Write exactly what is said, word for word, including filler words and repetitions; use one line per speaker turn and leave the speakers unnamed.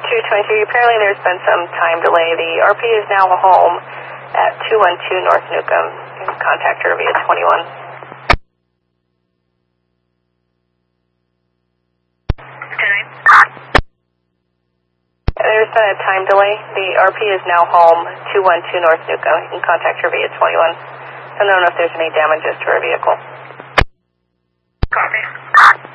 two twenty-three, apparently there's been some time delay. The R P is now home at two one two North Newcomb. You can contact her via twenty-one. There's been a time delay. The R P is now home, two one two North Newcomb. You can contact her via twenty-one. I don't know if there's any damages to her vehicle.
Copy.